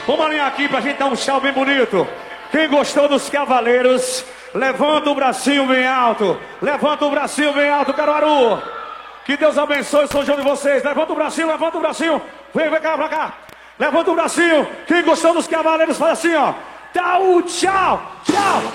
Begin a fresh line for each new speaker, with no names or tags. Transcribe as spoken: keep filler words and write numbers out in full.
Vamos alinhar aqui pra gente dar um tchau bem bonito. Quem gostou dos cavaleiros, levanta o bracinho bem alto. Levanta o bracinho bem alto, Caruaru. Que Deus abençoe o São João de vocês. Levanta o bracinho, levanta o bracinho. Vem, vem cá, pra cá. Levanta o bracinho. Quem gostou dos cavaleiros, faz assim, ó. Dá o tchau, tchau.